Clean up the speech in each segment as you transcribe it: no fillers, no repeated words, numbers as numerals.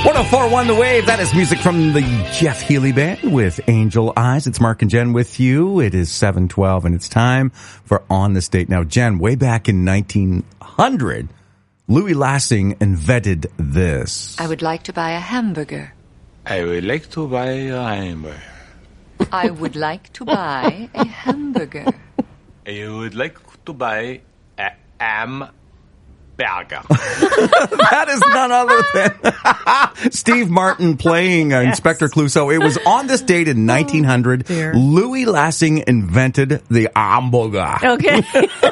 104.1 The Wave. That is music from the Jeff Healey Band with Angel Eyes. It's Mark and Jen with you. It is 7:12 and it's time for On This Date. Now, Jen, way back in 1900, Louis Lassing invented this. I would like to buy a hamburger. I would like to buy a hamburger. I would like to buy a hamburger. I would like to buy a hamburger. That is none other than Steve Martin playing Inspector Clouseau. It was on this date in 1900. Louis Lassing invented the hamburger. Okay.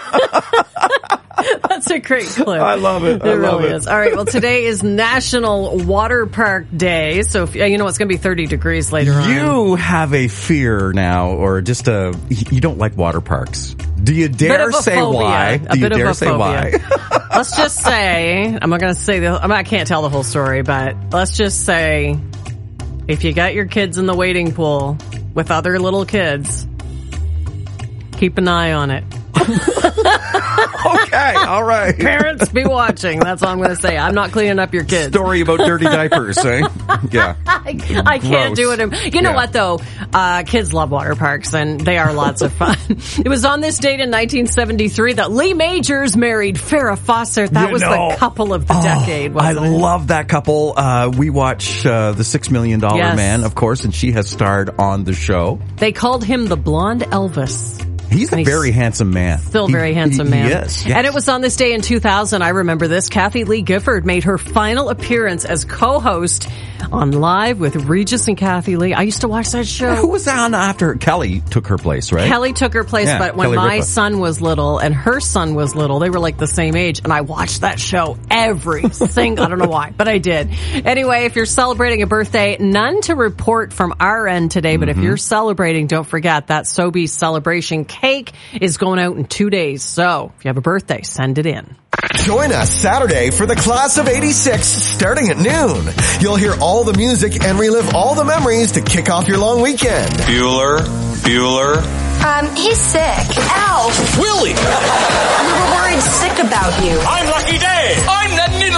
That's a great clip. I love it. It really is. All right. Well, today is National Water Park Day. So, you know, it's going to be 30 degrees later on. You have a fear now, or just you don't like water parks. Do you dare say why? Do you dare say why? Let's just say, I'm not going to say I can't tell the whole story, but let's just say if you got your kids in the wading pool with other little kids, keep an eye on it. Okay, all right. Parents, be watching. That's all I'm going to say. I'm not cleaning up your kids. Story about dirty diapers, eh? Yeah. I can't do it. You know what, though? Kids love water parks, and they are lots of fun. It was on this date in 1973 that Lee Majors married Farrah Fawcett. That was the couple of the decade, wasn't it? Love that couple. We watch The $6 Million Man, of course, and she has starred on the show. They called him the Blonde Elvis. He's a very handsome man. Still very handsome man. Yes. And it was on this day in 2000, I remember this, Kathy Lee Gifford made her final appearance as co-host on Live with Regis and Kathy Lee. I used to watch that show. Who was on after? Kelly took her place, right? Kelly took her place, but when my son was little and her son was little, they were like the same age, and I watched that show every single, I don't know why, but I did. Anyway, if you're celebrating a birthday, none to report from our end today, but if you're celebrating, don't forget that Sobeys Celebration cake is going out in 2 days. So if you have a birthday, send it in. Join us Saturday for the Class of 86 starting at noon. You'll hear all the music and relive all the memories to kick off your long weekend. Bueller. He's sick. Ow. Willie. We were worried sick about you. I'm Lucky Day. I'm Ned